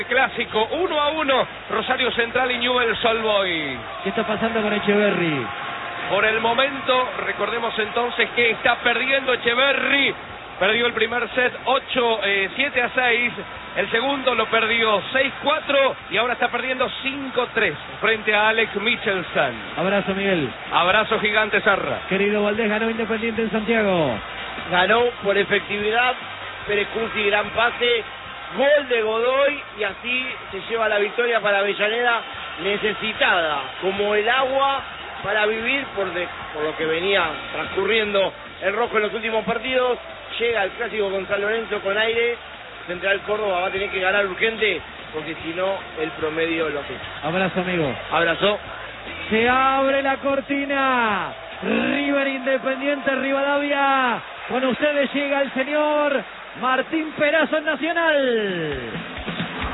Clásico 1-1, Rosario Central y Newell's Old Boys. ¿Qué está pasando con Echeverri? Por el momento, recordemos entonces que está perdiendo Echeverri. Perdió el primer set 7-6, el segundo lo perdió 6-4 y ahora está perdiendo 5-3 frente a Alex Michelson. Abrazo, Miguel. Abrazo gigante, Sarra. Querido Valdés, ganó Independiente en Santiago. Ganó por efectividad, Pérez Cursi, gran pase, gol de Godoy y así se lleva la victoria para Avellaneda, necesitada como el agua para vivir por lo que venía transcurriendo el rojo en los últimos partidos. Llega el clásico con San Lorenzo con aire. Central Córdoba va a tener que ganar urgente porque si no el promedio lo hace. Abrazo, amigo. Abrazo. Se abre la cortina. River Independiente Rivadavia. Con ustedes llega el señor Martín Perazo en Nacional.